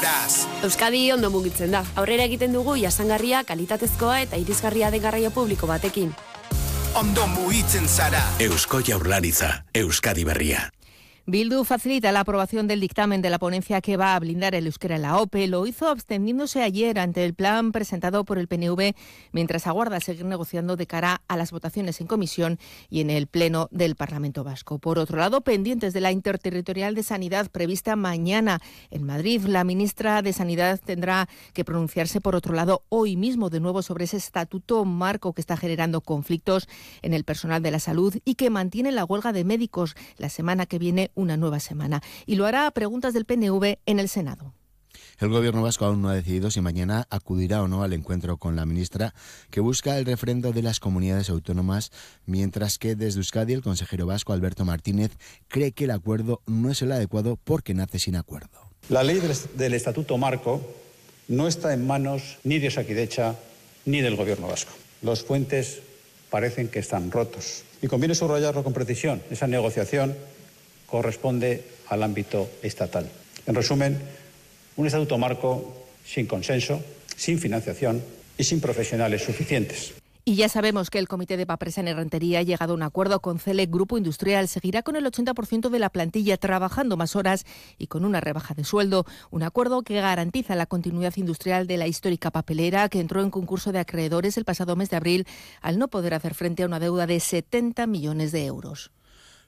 horas. Euskadi ondo mugitzen da. Aurrera egiten dugu jasangarria, kalitatezkoa eta irisgarria den garraio publiko batekin. Ondo mugitzen zara. Eusko Jaurlaritza, Euskadi berria. Bildu facilita la aprobación del dictamen de la ponencia que va a blindar el euskera en la OPE. Lo hizo absteniéndose ayer ante el plan presentado por el PNV, mientras aguarda seguir negociando de cara a las votaciones en comisión y en el Pleno del Parlamento Vasco. Por otro lado, pendientes de la interterritorial de Sanidad prevista mañana en Madrid, la ministra de Sanidad tendrá que pronunciarse, por otro lado, hoy mismo de nuevo sobre ese estatuto marco que está generando conflictos en el personal de la salud y que mantiene la huelga de médicos. La semana que viene una nueva semana, y lo hará a preguntas del PNV en el Senado. El Gobierno vasco aún no ha decidido si mañana acudirá o no al encuentro con la ministra, que busca el refrendo de las comunidades autónomas, mientras que desde Euskadi el consejero vasco Alberto Martínez cree que el acuerdo no es el adecuado porque nace sin acuerdo. La ley del Estatuto Marco no está en manos ni de Osakidetza ni del Gobierno vasco. Los puentes parecen que están rotos y conviene subrayarlo con precisión. Esa negociación corresponde al ámbito estatal. En resumen, un estatuto marco sin consenso, sin financiación y sin profesionales suficientes. Y ya sabemos que el Comité de Papresa en Errentería ha llegado a un acuerdo con CELEC Grupo Industrial. Seguirá con el 80% de la plantilla trabajando más horas y con una rebaja de sueldo. Un acuerdo que garantiza la continuidad industrial de la histórica papelera, que entró en concurso de acreedores el pasado mes de abril al no poder hacer frente a una deuda de 70 millones de euros.